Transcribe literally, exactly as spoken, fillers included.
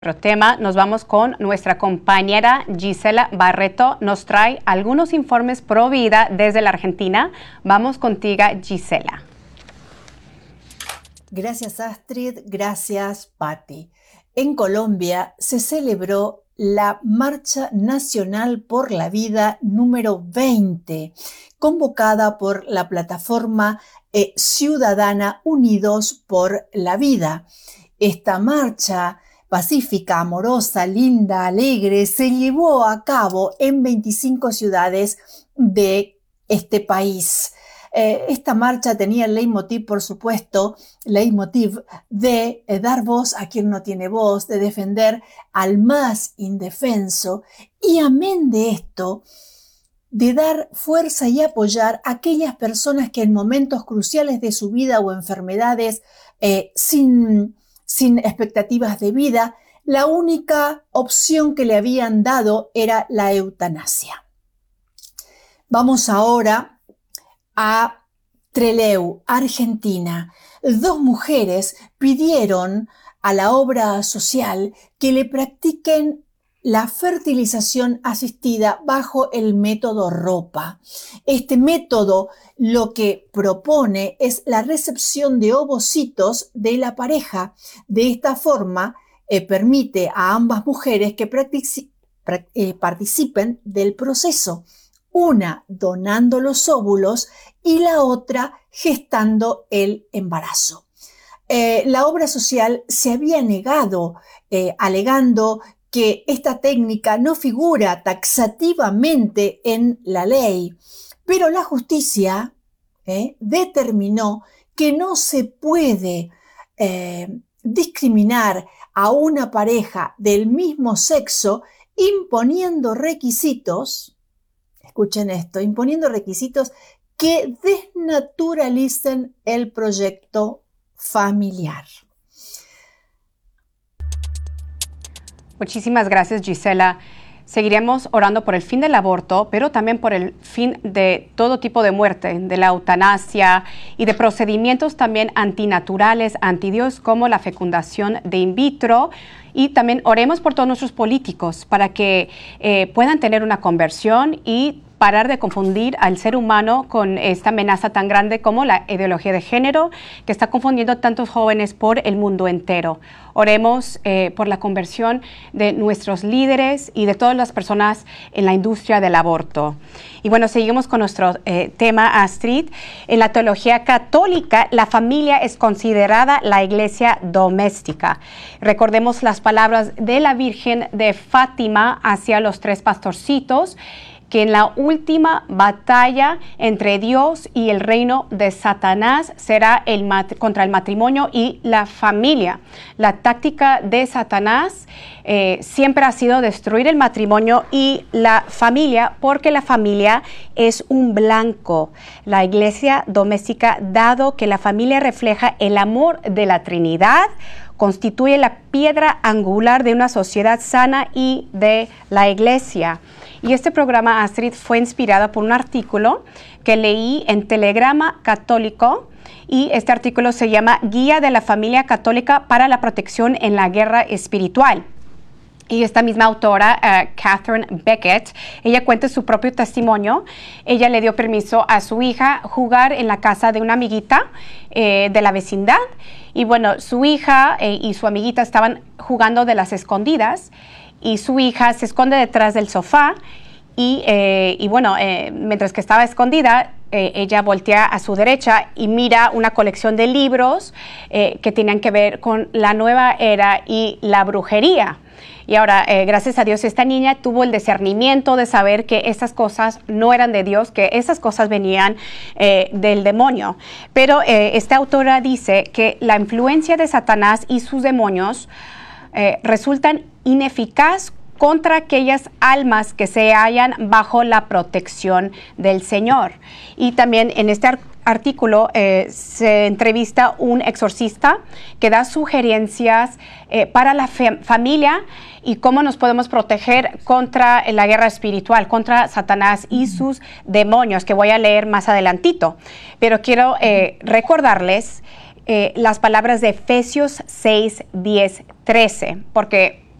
Otro tema, nos vamos con nuestra compañera Gisela Barreto, nos trae algunos informes pro vida desde la Argentina. Vamos contigo, Gisela. Gracias, Astrid. Gracias, Patti. En Colombia se celebró la Marcha Nacional por la Vida número veinte, convocada por la plataforma eh, ciudadana Unidos por la Vida. Esta marcha pacífica, amorosa, linda, alegre, se llevó a cabo en veinticinco ciudades de este país. Eh, esta marcha tenía el leitmotiv, por supuesto, leitmotiv de eh, dar voz a quien no tiene voz, de defender al más indefenso y, amén de esto, de dar fuerza y apoyar a aquellas personas que en momentos cruciales de su vida o enfermedades eh, sin... sin expectativas de vida, la única opción que le habían dado era la eutanasia. Vamos ahora a Trelew, Argentina. Dos mujeres pidieron a la obra social que le practiquen la fertilización asistida bajo el método ROPA. Este método lo que propone es la recepción de ovocitos de la pareja. De esta forma, eh, permite a ambas mujeres que practic- eh, participen del proceso, una donando los óvulos y la otra gestando el embarazo. Eh, la obra social se había negado, eh, alegando que esta técnica no figura taxativamente en la ley, pero la justicia eh, determinó que no se puede eh, discriminar a una pareja del mismo sexo imponiendo requisitos, escuchen esto, imponiendo requisitos que desnaturalicen el proyecto familiar. Muchísimas gracias, Gisela. Seguiremos orando por el fin del aborto, pero también por el fin de todo tipo de muerte, de la eutanasia y de procedimientos también antinaturales, antidios, como la fecundación de in vitro. Y también oremos por todos nuestros políticos para que eh, puedan tener una conversión y parar de confundir al ser humano con esta amenaza tan grande como la ideología de género que está confundiendo a tantos jóvenes por el mundo entero. Oremos eh, por la conversión de nuestros líderes y de todas las personas en la industria del aborto. Y bueno, seguimos con nuestro eh, tema, Astrid. En la teología católica, la familia es considerada la iglesia doméstica. Recordemos las palabras de la Virgen de Fátima hacia los tres pastorcitos, que en la última batalla entre Dios y el reino de Satanás será el mat- contra el matrimonio y la familia. La táctica de Satanás eh, siempre ha sido destruir el matrimonio y la familia, porque la familia es un blanco. La iglesia doméstica, dado que la familia refleja el amor de la Trinidad, constituye la piedra angular de una sociedad sana y de la iglesia. Y este programa, Astrid, fue inspirado por un artículo que leí en Telegrama Católico, y este artículo se llama Guía de la Familia Católica para la Protección en la Guerra Espiritual. Y esta misma autora, uh, Catherine Beckett, ella cuenta su propio testimonio. Ella le dio permiso a su hija jugar en la casa de una amiguita eh, de la vecindad. Y bueno, su hija eh, y su amiguita estaban jugando de las escondidas, y su hija se esconde detrás del sofá y, eh, y bueno, eh, mientras que estaba escondida, eh, ella voltea a su derecha y mira una colección de libros eh, que tenían que ver con la nueva era y la brujería. Y ahora, eh, gracias a Dios, esta niña tuvo el discernimiento de saber que esas cosas no eran de Dios, que esas cosas venían eh, del demonio. Pero eh, esta autora dice que la influencia de Satanás y sus demonios eh, resultan ineficaz contra aquellas almas que se hallan bajo la protección del Señor. Y también en este artículo eh, se entrevista un exorcista que da sugerencias eh, para la familia y cómo nos podemos proteger contra la guerra espiritual, contra Satanás y sus demonios, que voy a leer más adelantito. Pero quiero eh, recordarles eh, las palabras de Efesios seis, diez, trece, porque